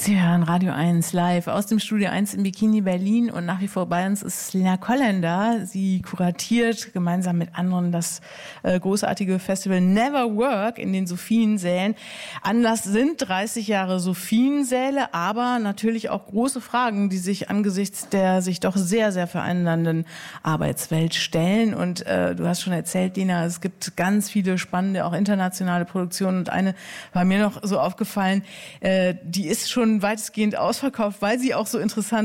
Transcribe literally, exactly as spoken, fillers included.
Sie hören Radio eins live aus dem Studio eins in Bikini Berlin und nach wie vor bei uns ist Lena Kollender. Sie kuratiert gemeinsam mit anderen das äh, großartige Festival Never Work in den Sophiensälen. Anlass sind dreißig Jahre Sophiensäle, aber natürlich auch große Fragen, die sich angesichts der sich doch sehr, sehr verändernden Arbeitswelt stellen. Und äh, du hast schon erzählt, Lena, es gibt ganz viele spannende, auch internationale Produktionen. Und eine war mir noch so aufgefallen, äh, die ist schon weitestgehend ausverkauft, weil sie auch so interessant